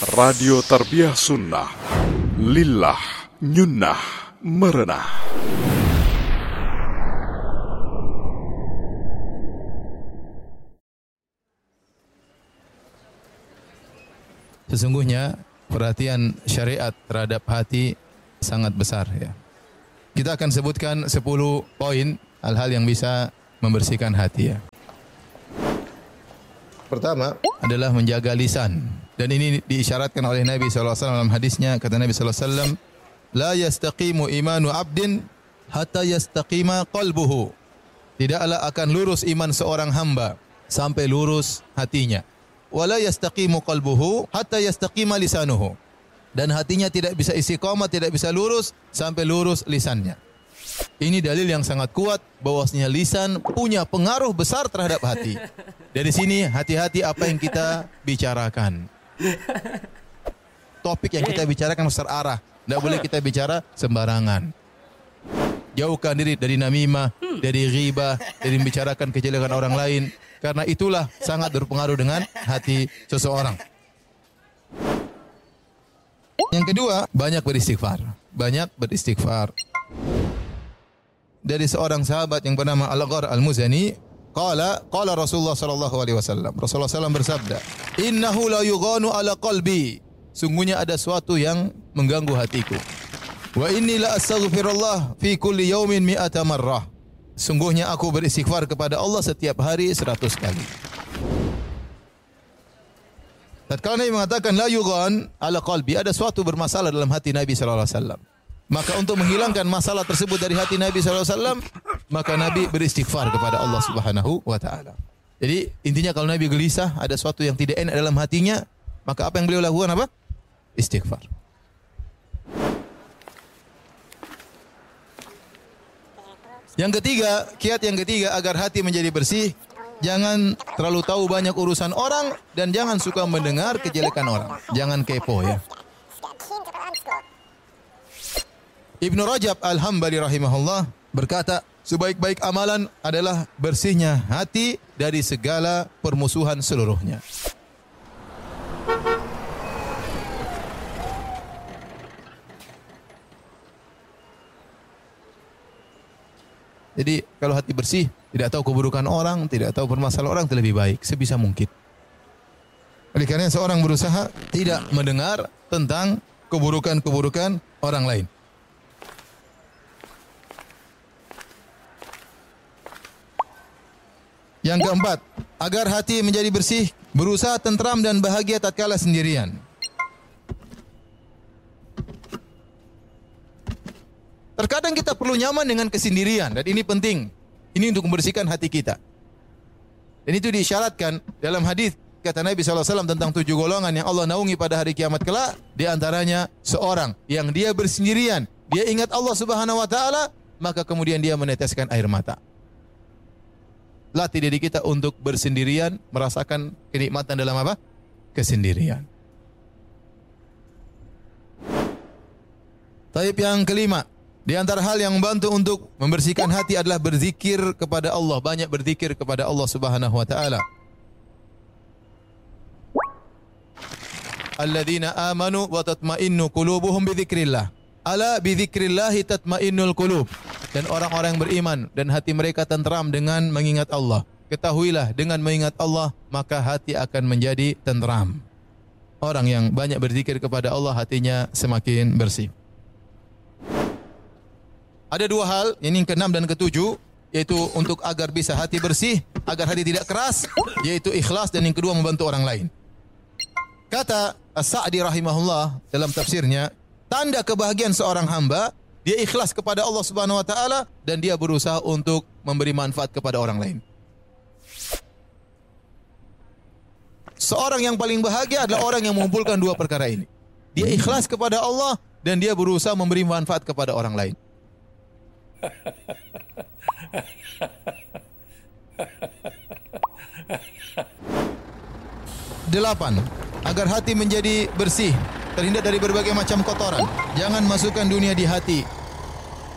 Radio Tarbiyah Sunnah Lillah Nyunnah Merenah. Sesungguhnya perhatian syariat terhadap hati sangat besar ya. Kita akan sebutkan 10 poin hal-hal yang bisa membersihkan hati ya. Pertama adalah menjaga lisan, dan ini diisyaratkan oleh Nabi SAW dalam hadisnya. Kata Nabi SAW, la yastaqimu imanu abdin hatta yastaqima qalbuhu. Tidaklah akan lurus iman seorang hamba sampai lurus hatinya. Wala yastaqimu qalbuhu hatta yastaqima lisanuhu. Dan hatinya tidak bisa istiqamah, tidak bisa lurus sampai lurus lisannya. Ini dalil yang sangat kuat bahwasanya lisan punya pengaruh besar terhadap hati. Dari sini hati-hati apa yang kita bicarakan. Topik yang kita bicarakan harus terarah. Tidak boleh kita bicara sembarangan. Jauhkan diri dari namimah, dari ghibah, dari membicarakan kejelekan orang lain. Karena itulah sangat berpengaruh dengan hati seseorang. Yang kedua, banyak beristighfar. Banyak beristighfar. Dari seorang sahabat yang bernama Al-Ghar Al-Muzani, qala Rasulullah sallallahu alaihi wasallam. Rasulullah SAW bersabda, "Innahu la yughanu ala qalbi." Sungguhnya ada sesuatu yang mengganggu hatiku. Wa inni la astaghfirullah fi kulli yaumin mi'ata marrah. Sungguhnya aku beristighfar kepada Allah setiap hari 100 kali. Tatkala Nabi mengatakan la yughan ala qalbi, ada sesuatu bermasalah dalam hati Nabi sallallahu alaihi wasallam. Maka untuk menghilangkan masalah tersebut dari hati Nabi sallallahu alaihi wasallam, maka Nabi beristighfar kepada Allah Subhanahu wa taala. Jadi intinya kalau Nabi gelisah, ada sesuatu yang tidak enak dalam hatinya, maka apa yang beliau lakukan apa? Istighfar. Yang ketiga, kiat yang ketiga agar hati menjadi bersih, jangan terlalu tahu banyak urusan orang dan jangan suka mendengar kejelekan orang. Jangan kepo ya. Ibnu Rajab Al-Hambali rahimahullah berkata, sebaik-baik amalan adalah bersihnya hati dari segala permusuhan seluruhnya. Jadi kalau hati bersih, tidak tahu keburukan orang, tidak tahu permasalahan orang, itu lebih baik sebisa mungkin. Oleh karena seorang berusaha tidak mendengar tentang keburukan-keburukan orang lain. Yang keempat, agar hati menjadi bersih, berusaha tentram dan bahagia tatkala sendirian. Terkadang kita perlu nyaman dengan kesendirian, dan ini penting. Ini untuk membersihkan hati kita. Dan itu diisyaratkan dalam hadis kata Nabi SAW tentang 7 golongan yang Allah naungi pada hari kiamat kelak. Di antaranya seorang yang dia bersendirian, dia ingat Allah Subhanahu wa taala, maka kemudian dia meneteskan air mata. Latih diri kita untuk bersendirian, merasakan kenikmatan dalam apa? Kesendirian. Taib yang kelima, di antara hal yang membantu untuk membersihkan hati adalah berzikir kepada Allah, banyak berzikir kepada Allah Subhanahu wa taala. Alladzina amanu wa tatma'innu qulubuhum bidzikrillah. Ala bidzikrillah tatma'innul qulub. Dan orang-orang yang beriman dan hati mereka tentram dengan mengingat Allah. Ketahuilah dengan mengingat Allah maka hati akan menjadi tentram. Orang yang banyak berzikir kepada Allah hatinya semakin bersih. Ada 2 hal, ini yang ke-6 dan ke-7, yaitu untuk agar bisa hati bersih, agar hati tidak keras, yaitu ikhlas, dan yang kedua membantu orang lain. Kata As-Sa'di rahimahullah dalam tafsirnya, tanda kebahagiaan seorang hamba, dia ikhlas kepada Allah Subhanahu wa taala dan dia berusaha untuk memberi manfaat kepada orang lain. Seorang yang paling bahagia adalah orang yang mengumpulkan 2 perkara ini. Dia ikhlas kepada Allah dan dia berusaha memberi manfaat kepada orang lain. 8. Agar hati menjadi bersih, terhindar dari berbagai macam kotoran. Jangan masukkan dunia di hati.